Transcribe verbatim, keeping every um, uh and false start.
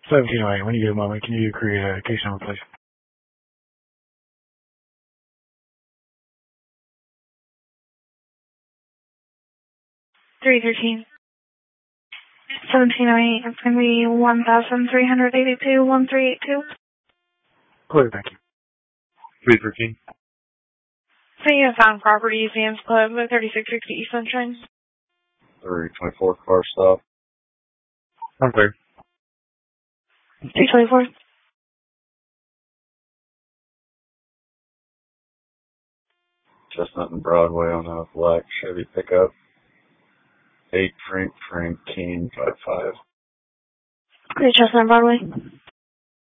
seventeen oh eight, when you get a moment, can you create a case number, please? three thirteen. seventeen oh eight, it's going to be one thousand three hundred eighty-two, one three eight two. Clear, thank you. three thirteen. So you have found property, Sam's Club, thirty-six sixty East Sunshine. three twenty-four, car stop. I'm clear. two twenty-four. Chestnut and Broadway on a black Chevy pickup. eight Frank Frank Keen five five. Chestnut Broadway.